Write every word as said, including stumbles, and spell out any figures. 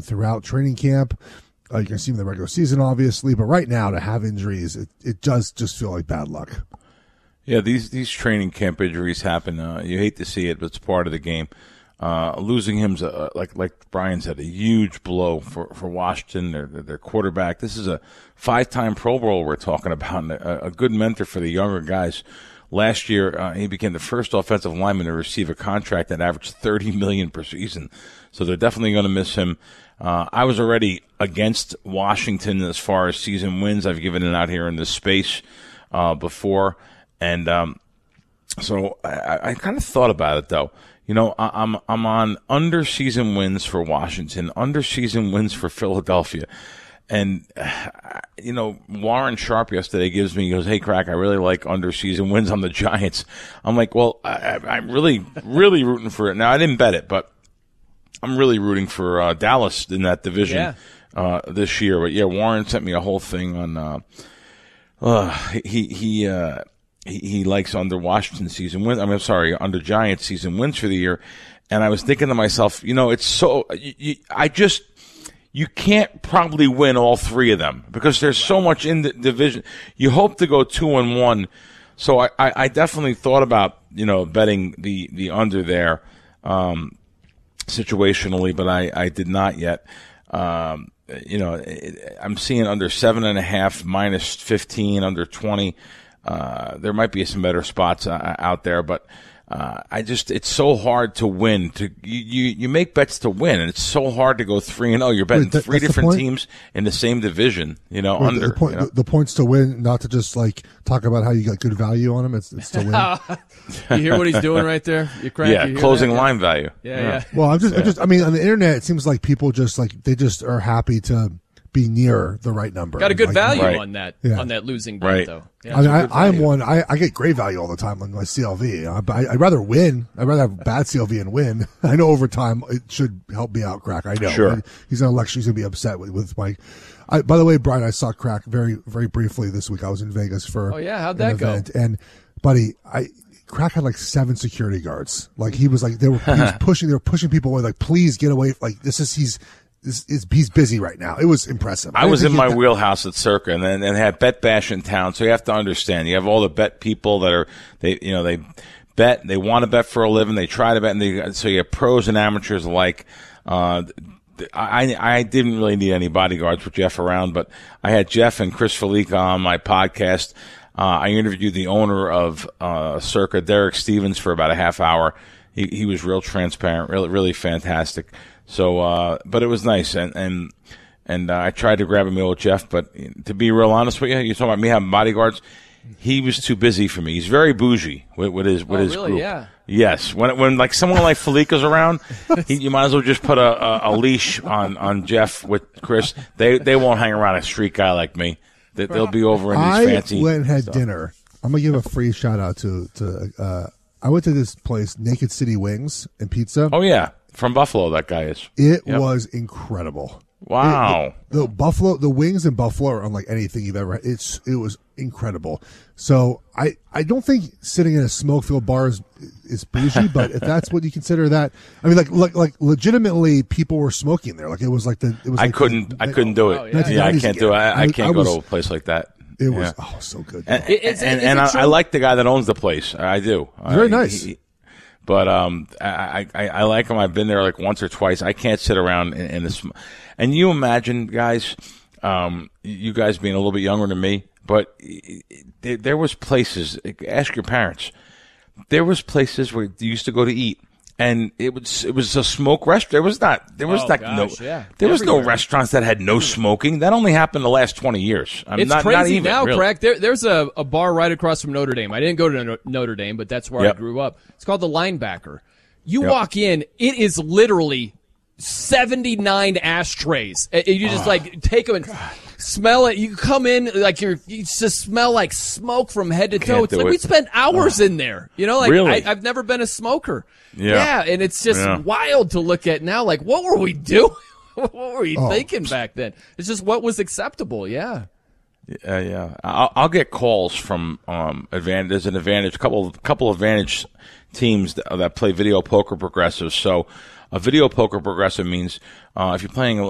throughout training camp. Uh, you can see him in the regular season, obviously, but right now to have injuries, it, it does just feel like bad luck. Yeah, these these training camp injuries happen. Uh, you hate to see it, but it's part of the game. Uh, losing him's a, like like Brian said, a huge blow for, for Washington, their their quarterback. This is a five-time Pro Bowl we're talking about, and a, a good mentor for the younger guys. Last year, uh, he became the first offensive lineman to receive a contract that averaged thirty million dollars per season. So they're definitely going to miss him. Uh, I was already against Washington as far as season wins. I've given it out here in this space uh, before, and um, so I, I kind of thought about it though. You know, I'm I'm on under season wins for Washington, under season wins for Philadelphia, and you know Warren Sharp yesterday gives me he goes, "Hey, Crack, I really like under season wins on the Giants." I'm like, well, I, I'm really really rooting for it. Now I didn't bet it, but I'm really rooting for uh, Dallas in that division yeah. uh, this year. But yeah, Warren sent me a whole thing on. Uh, uh, he he. Uh, He, he likes under Washington season wins. I mean, I'm sorry, under Giants season wins for the year. And I was thinking to myself, you know, it's so, you, you, I just, you can't probably win all three of them because there's so much in the division. You hope to go two and one. So I, I, I definitely thought about, you know, betting the, the under there, um, situationally, but I, I did not yet. Um, you know, I'm seeing under seven and a half, minus fifteen, under twenty. Uh, there might be some better spots uh, out there, but uh, I just, it's so hard to win. To you, you, you make bets to win, and it's so hard to go three and oh. You're betting Wait, that, three different the teams in the same division, you know, Wait, under. The, point, you know? the, the point's to win, not to just like talk about how you got good value on them. It's, it's to win. You hear what he's doing right there? You crack, yeah, you closing that? line value. Yeah, yeah. yeah. Well, I'm just, I'm just, I mean, on the internet, it seems like people just like they just are happy to be near the right number. Got a good like, value right. on that Yeah. on that losing bet, Right. though. Yeah, I mean, it's a good I, I'm value. one. I, I get great value all the time on my C L V. I, I, I'd rather win. I'd rather have bad C L V and win. I know over time it should help me out, Crack. I know. Sure. He's gonna lecture. He's gonna be upset with, with my. I, by the way, Brian, I saw Crack very, very briefly this week. I was in Vegas for. Oh, yeah? How'd an that go? event, and buddy, I. Crack had like seven security guards. Like he was like they were he was pushing. They were pushing people away. Like please get away. Like this is he's. Is, is, he's busy right now. It was impressive. I was in my that, wheelhouse at Circa, and then and had Bet Bash in town. So you have to understand, you have all the bet people that are they, you know, they bet, they want to bet for a living, they try to bet, and they, so you have pros and amateurs alike. Uh, I I didn't really need any bodyguards with Jeff around, but I had Jeff and Chris Felica on my podcast. Uh, I interviewed the owner of uh, Circa, Derek Stevens, for about a half hour. He he was real transparent, really really fantastic. So, uh, but it was nice, and and and uh, I tried to grab a meal with Jeff, but to be real honest with you, you're talking about me having bodyguards. He was too busy for me. He's very bougie with, with his with Oh, his really? group. Yeah. Yes, when when like someone like Felica's around, he, you might as well just put a, a, a leash on, on Jeff with Chris. They they won't hang around a street guy like me. They, they'll be over in these I fancy. went and had stuff. dinner. I'm gonna give a free shout out to to. Uh, I went to this place, Naked City Wings and Pizza. Oh yeah, from Buffalo, that guy is. It Yep. was incredible. Wow. It- the, the Buffalo, the wings in Buffalo are unlike anything you've ever had. It's it was incredible. So I, I don't think sitting in a smoke-filled bar is, is bougie, but if that's what you consider that, I mean, like like like legitimately, people were smoking there. Like it was like the it was. I like couldn't. the- I couldn't do it. Oh, yeah. yeah. I can't do it. I, I I- can't I go was- to a place like that. It was Yeah. oh so good. And, Is it- and, is and it I, true? I like the guy that owns the place. I do. Very Uh, nice. he- but um, I, I I like him. I've been there like once or twice. I can't sit around in, in this. And you imagine, guys, um, you guys being a little bit younger than me, but there, there was places. Ask your parents. There was places where you used to go to eat. And it was it was a smoke restaurant. There was not there was Oh, like gosh, no yeah. there was no Everywhere. restaurants that had no smoking. That only happened the last twenty years. I'm It's not, crazy not even, now, really. Craig. There, there's a, a bar right across from Notre Dame. I didn't go to No- Notre Dame, but that's where Yep. I grew up. It's called the Linebacker. You Yep. walk in, it is literally seventy-nine ashtrays. And you just like take them and smell it. You come in like you're, you just smell like smoke from head to toe. Can't It's do like it. we spent hours in there. You know, like Really? I, I've never been a smoker. Yeah. and it's just Yeah. wild to look at now. Like, what were we doing? What were we Oh. thinking back then? It's just what was acceptable. Yeah. Uh, yeah, I'll, I'll get calls from um, advantage. There's an advantage, couple couple of advantage teams that, that play video poker progressive. So, a video poker progressive means uh, if you're playing